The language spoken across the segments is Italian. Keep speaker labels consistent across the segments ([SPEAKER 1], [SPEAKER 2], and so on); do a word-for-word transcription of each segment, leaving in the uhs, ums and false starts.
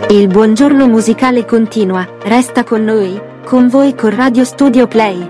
[SPEAKER 1] Il buongiorno musicale continua, resta con noi, con voi con Radio Studio Play.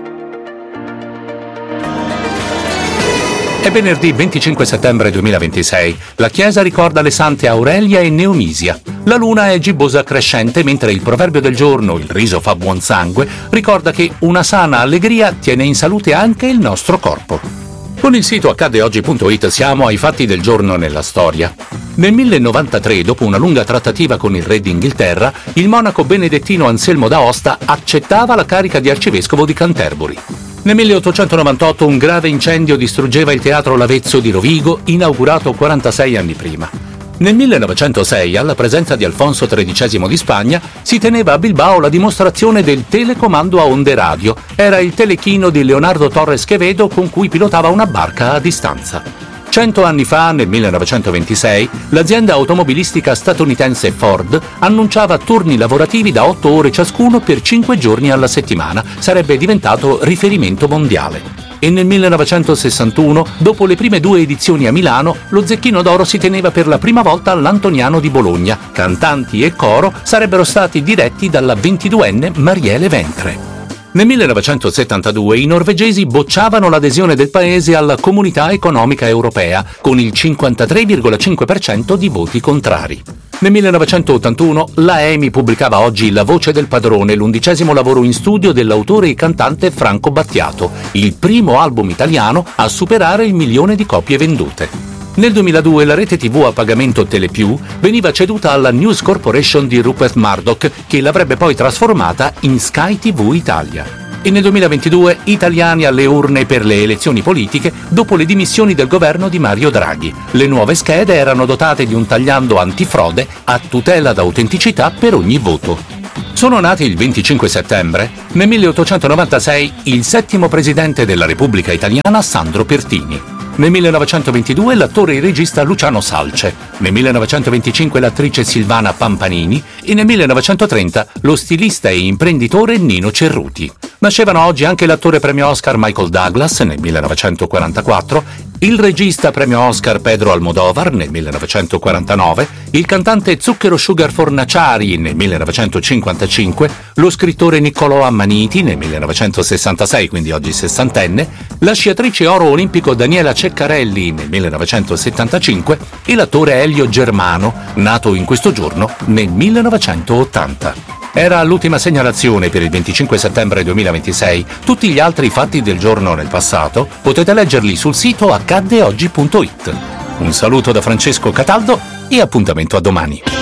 [SPEAKER 2] È venerdì venticinque settembre duemilaventisei. La Chiesa ricorda le sante Aurelia e Neomisia. La luna è gibbosa crescente, mentre il proverbio del giorno, il riso fa buon sangue, ricorda che una sana allegria tiene in salute anche il nostro corpo. Con il sito accade oggi punto it siamo ai fatti del giorno nella storia. Nel millenovantatré, dopo una lunga trattativa con il re d'Inghilterra, il monaco benedettino Anselmo d'Aosta accettava la carica di arcivescovo di Canterbury. Nel milleottocentonovantotto un grave incendio distruggeva il teatro L'Avezzo di Rovigo, inaugurato quarantasei anni prima. Nel millenovecentosei, alla presenza di Alfonso tredicesimo di Spagna, si teneva a Bilbao la dimostrazione del telecomando a onde radio. Era il telechino di Leonardo Torres Quevedo con cui pilotava una barca a distanza. Cento anni fa, nel millenovecentoventisei, l'azienda automobilistica statunitense Ford annunciava turni lavorativi da otto ore ciascuno per cinque giorni alla settimana. Sarebbe diventato riferimento mondiale. E nel millenovecentosessantuno, dopo le prime due edizioni a Milano, lo Zecchino d'Oro si teneva per la prima volta all'Antoniano di Bologna. Cantanti e coro sarebbero stati diretti dalla ventiduenne Marielle Ventre. Nel millenovecentosettantadue i norvegesi bocciavano l'adesione del paese alla Comunità Economica Europea, con il cinquantatré virgola cinque per cento di voti contrari. Nel millenovecentottantuno la E M I pubblicava oggi La voce del padrone, l'undicesimo lavoro in studio dell'autore e cantante Franco Battiato, il primo album italiano a superare il milione di copie vendute. Nel duemiladue la rete tivù a pagamento Telepiù veniva ceduta alla News Corporation di Rupert Murdoch, che l'avrebbe poi trasformata in Sky tivù Italia. E nel duemilaventidue italiani alle urne per le elezioni politiche dopo le dimissioni del governo di Mario Draghi. Le nuove schede erano dotate di un tagliando antifrode a tutela d'autenticità per ogni voto. Sono nati il venticinque settembre, nel milleottocentonovantasei, il settimo presidente della Repubblica Italiana Sandro Pertini. Nel millenovecentoventidue l'attore e regista Luciano Salce, nel millenovecentoventicinque l'attrice Silvana Pampanini e nel millenovecentotrenta lo stilista e imprenditore Nino Cerruti. Nascevano oggi anche l'attore premio Oscar Michael Douglas nel millenovecentoquarantaquattro, il regista premio Oscar Pedro Almodovar nel millenovecentoquarantanove, il cantante Zucchero Sugar Fornaciari nel millenovecentocinquantacinque, lo scrittore Niccolò Ammaniti nel millenovecentosessantasei, quindi oggi sessantenne, la sciatrice oro olimpico Daniela Ceccarelli nel millenovecentosettantacinque e l'attore Elio Germano, nato in questo giorno nel millenovecentottanta. Era l'ultima segnalazione per il venticinque settembre duemilaventisei. Tutti gli altri fatti del giorno nel passato potete leggerli sul sito accade oggi punto it. Un saluto da Francesco Cataldo e appuntamento a domani.